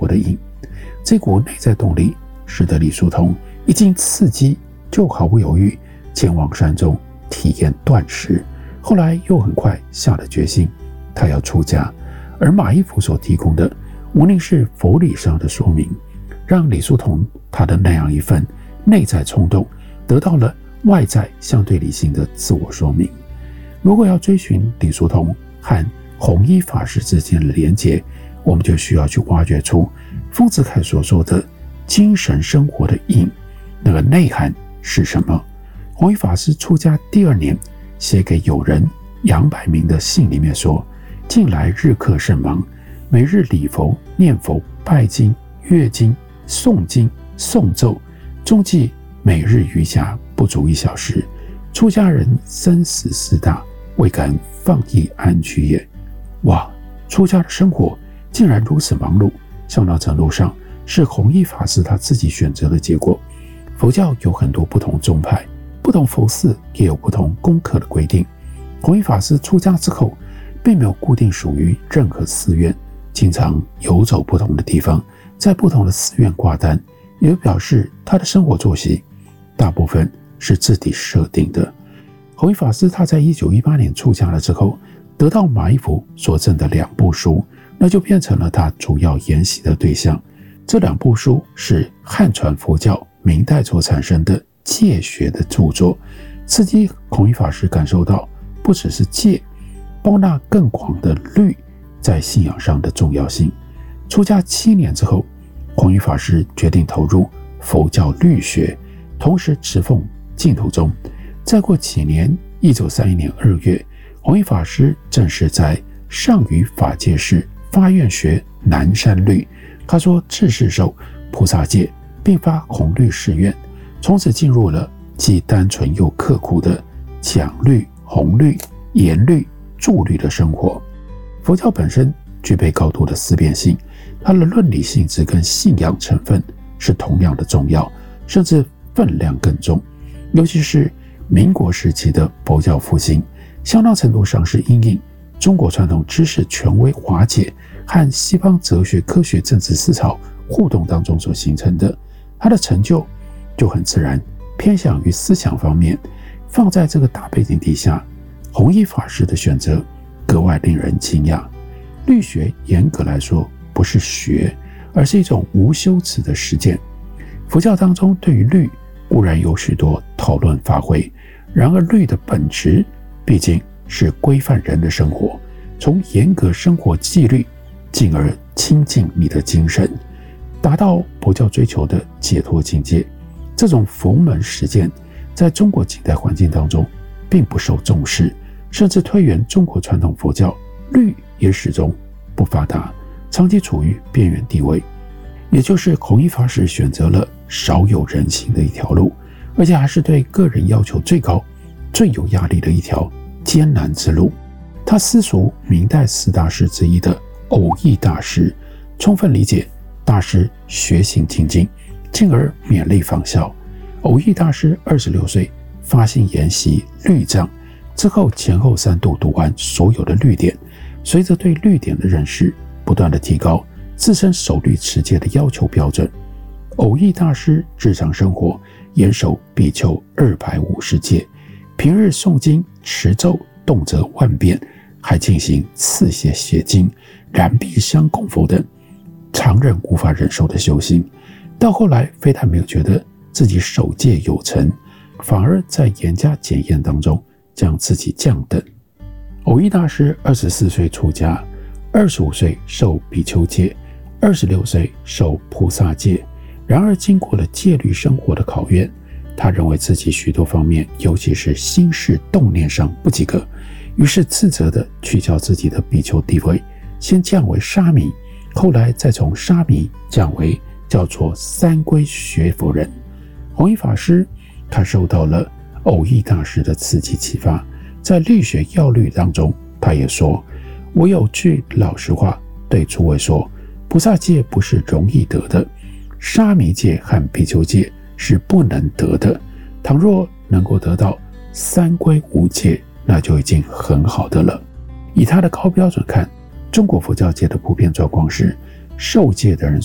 活的瘾。这股内在动力使得李叔同一经刺激就毫不犹豫前往山中体验断食，后来又很快下了决心，他要出家。而马一夫所提供的无宁是佛理上的说明，让李叔同他的那样一份内在冲动得到了外在相对理性的自我说明。如果要追寻李叔同和弘一法师之间的连结，我们就需要去挖掘出丰子恺所说的精神生活的瘾，那个内涵是什么？弘一法师出家第2年写给友人杨百鸣的信里面说，近来日课甚忙，每日礼佛、念佛、拜经、阅经、诵经、诵咒，终计每日瑜伽不足1小时。出家人生死事大，未敢放逸安居也。哇，出家的生活竟然如此忙碌，相当程度上是弘一法师他自己选择的结果。佛教有很多不同宗派，不同佛寺也有不同功课的规定。弘一法师出家之后并没有固定属于任何寺院，经常游走不同的地方，在不同的寺院挂单，也表示他的生活作息大部分是自己设定的。弘一法师他在1918年出家了之后，得到马一夫所赠的2部书，那就变成了他主要研习的对象。这2部书是汉传佛教明代所产生的戒学的著作，刺激弘一法师感受到不只是戒，包纳更广的律在信仰上的重要性。出家7年之后，弘一法师决定投入佛教律学，同时持奉净土宗。再过几年，1931年2月，弘一法师正式在上虞法界寺发愿学南山律。他说智世受菩萨戒，并发弘律誓愿，从此进入了既单纯又刻苦的讲律、弘律、言律、助律的生活。佛教本身具备高度的思辨性，它的论理性质跟信仰成分是同样的重要，甚至分量更重。尤其是民国时期的佛教复兴，相当程度上是因应中国传统知识权威瓦解和西方哲学、科学、政治思潮互动当中所形成的。它的成就就很自然偏向于思想方面。放在这个大背景底下，弘一法师的选择格外令人惊讶。律学严格来说不是学，而是一种无修辞的实践。佛教当中对于律固然有许多讨论发挥，然而律的本质毕竟是规范人的生活，从严格生活纪律进而亲近你的精神，达到佛教追求的解脱境界。这种佛门实践在中国近代环境当中并不受重视，甚至推远中国传统佛教，律也始终不发达，长期处于边缘地位。也就是弘一法师选择了少有人行的一条路，而且还是对个人要求最高、最有压力的一条艰难之路。他私塾明代4大师之一的偶益大师，充分理解大师学行精进，进而勉励仿效。偶益大师26岁发心研习律藏，之后前后3度读完所有的律典，随着对律典的认识，不断的提高自身守律持戒的要求标准。偶益大师日常生活严守比丘250戒，平日诵经持咒动辄万遍，还进行刺血写经、燃壁香供佛等常人无法忍受的修行。到后来非但没有觉得自己守戒有成，反而在严加检验当中将自己降等。偶益大师24岁出家，25岁受比丘戒，26岁受菩萨戒。然而经过了戒律生活的考验，他认为自己许多方面，尤其是心事动念上不及格，于是自责地取消自己的比丘地位，先降为沙弥，后来再从沙弥降为叫做三归学佛人。弘一法师他受到了偶益大师的刺激启发，在律学要律当中，他也说：我有句老实话对诸位说，菩萨戒不是容易得的，沙弥戒和比丘戒是不能得的。倘若能够得到三归五戒，那就已经很好的了。以他的高标准看，中国佛教界的普遍状况是，受戒的人